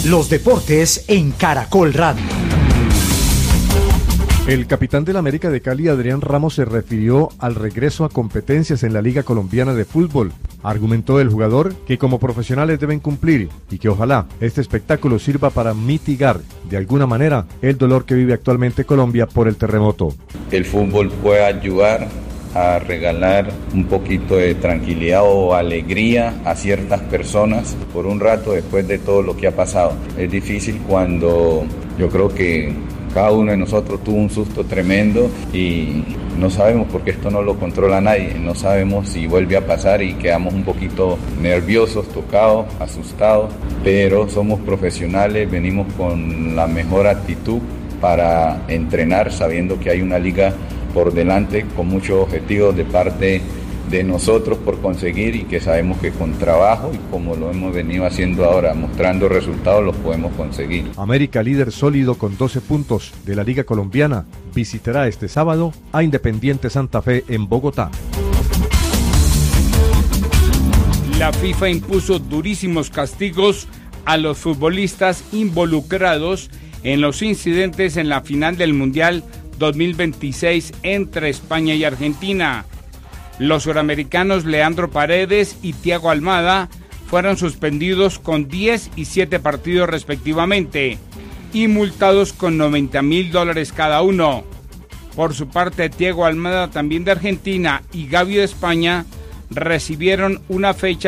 Los deportes en Caracol Radio. El capitán del América de Cali, Adrián Ramos, se refirió al regreso a competencias en la Liga Colombiana de Fútbol. Argumentó el jugador que como profesionales deben cumplir y que ojalá este espectáculo sirva para mitigar de alguna manera el dolor que vive actualmente Colombia por el terremoto. El fútbol puede ayudar a regalar un poquito de tranquilidad o alegría a ciertas personas por un rato después de todo lo que ha pasado. Es difícil cuando yo creo que cada uno de nosotros tuvo un susto tremendo y no sabemos porque esto no lo controla nadie, no sabemos si vuelve a pasar y quedamos un poquito nerviosos, tocados, asustados, pero somos profesionales, venimos con la mejor actitud para entrenar sabiendo que hay una liga por delante con muchos objetivos de parte de nosotros por conseguir y que sabemos que con trabajo y como lo hemos venido haciendo ahora, mostrando resultados, los podemos conseguir. América, líder sólido con 12 puntos de la Liga Colombiana, visitará este sábado a Independiente Santa Fe en Bogotá. La FIFA impuso durísimos castigos a los futbolistas involucrados en los incidentes en la final del Mundial 2026 entre España y Argentina. Los suramericanos Leandro Paredes y Thiago Almada fueron suspendidos con 10 y 7 partidos respectivamente y multados con $90,000 cada uno. Por su parte, Thiago Almada, también de Argentina, y Gavi de España recibieron una fecha